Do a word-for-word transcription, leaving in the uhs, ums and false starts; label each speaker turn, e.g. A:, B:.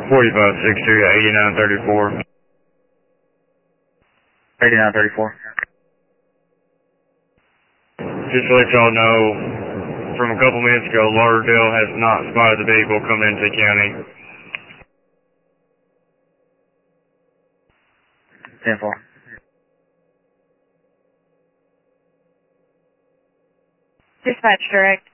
A: forty-five six two, eighty-nine thirty-four.
B: eighty-nine thirty-four.
A: Just to let y'all know, from a couple minutes ago, Lauderdale has not spotted the vehicle coming into the county.
B: ten four.
C: Dispatch direct.